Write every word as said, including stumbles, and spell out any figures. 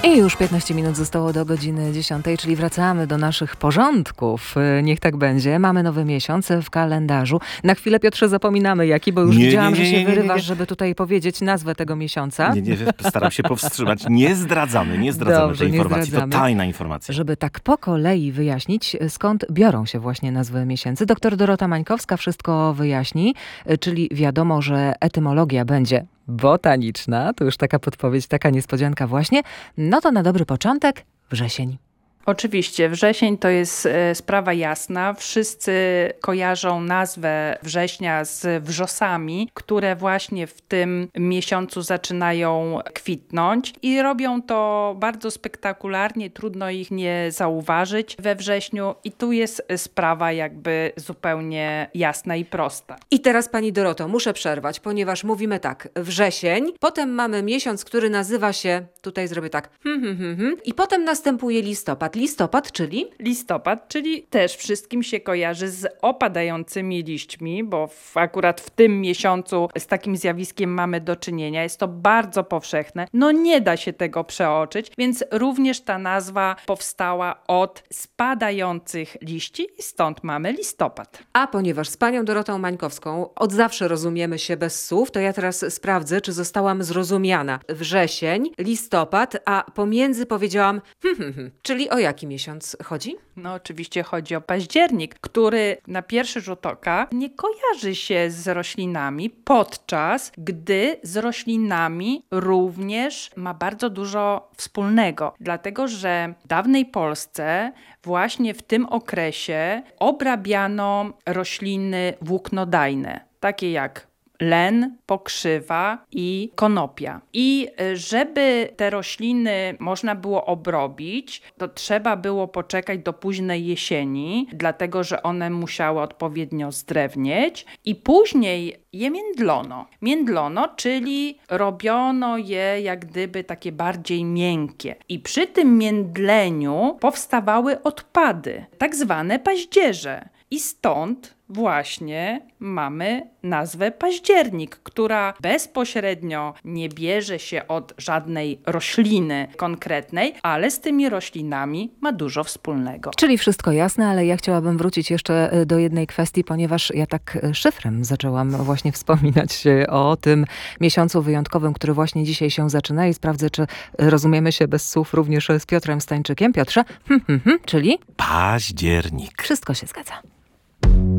I już piętnaście minut zostało do godziny dziesiątej, czyli wracamy do naszych porządków. Niech tak będzie. Mamy nowy miesiąc w kalendarzu. Na chwilę, Piotrze, zapominamy jaki, bo już Nie, widziałam, nie, nie, że się nie, nie, nie, wyrywasz, nie. żeby tutaj powiedzieć nazwę tego miesiąca. Nie, nie, staram się powstrzymać. Nie zdradzamy, nie zdradzamy Dobrze, tej nie informacji. zdradzamy. To tajna informacja. Żeby tak po kolei wyjaśnić, skąd biorą się właśnie nazwy miesięcy. Doktor Dorota Mańkowska wszystko wyjaśni, czyli wiadomo, że etymologia będzie botaniczna. To już taka podpowiedź, taka niespodzianka właśnie. No to na dobry początek wrzesień. Oczywiście, wrzesień to jest e, sprawa jasna. Wszyscy kojarzą nazwę września z wrzosami, które właśnie w tym miesiącu zaczynają kwitnąć i robią to bardzo spektakularnie, trudno ich nie zauważyć we wrześniu i tu jest sprawa jakby zupełnie jasna i prosta. I teraz, pani Doroto, muszę przerwać, ponieważ mówimy tak, wrzesień, potem mamy miesiąc, który nazywa się, tutaj zrobię tak, hmm, hmm, hmm, hmm, i potem następuje listopad. Listopad, czyli? Listopad, czyli też wszystkim się kojarzy z opadającymi liśćmi, bo w, akurat w tym miesiącu z takim zjawiskiem mamy do czynienia. Jest to bardzo powszechne. No nie da się tego przeoczyć, więc również ta nazwa powstała od spadających liści i stąd mamy listopad. A ponieważ z panią Dorotą Mańkowską od zawsze rozumiemy się bez słów, to ja teraz sprawdzę, czy zostałam zrozumiana. Wrzesień, listopad, a pomiędzy powiedziałam hmm, hmm, hmm, czyli o jaki miesiąc chodzi? No oczywiście chodzi o październik, który na pierwszy rzut oka nie kojarzy się z roślinami, podczas gdy z roślinami również ma bardzo dużo wspólnego. Dlatego, że w dawnej Polsce właśnie w tym okresie obrabiano rośliny włóknodajne, takie jak len, pokrzywa i konopia. I żeby te rośliny można było obrobić, to trzeba było poczekać do późnej jesieni, dlatego że one musiały odpowiednio zdrewnieć i później je międlono. Międlono, czyli robiono je jak gdyby takie bardziej miękkie. I przy tym międleniu powstawały odpady, tak zwane paździerze. I stąd właśnie mamy nazwę październik, która bezpośrednio nie bierze się od żadnej rośliny konkretnej, ale z tymi roślinami ma dużo wspólnego. Czyli wszystko jasne, ale ja chciałabym wrócić jeszcze do jednej kwestii, ponieważ ja tak szyfrem zaczęłam właśnie wspominać o tym miesiącu wyjątkowym, który właśnie dzisiaj się zaczyna i sprawdzę, czy rozumiemy się bez słów również z Piotrem Stańczykiem. Piotrze, hmm, hmm, hmm, czyli? Październik. Wszystko się zgadza.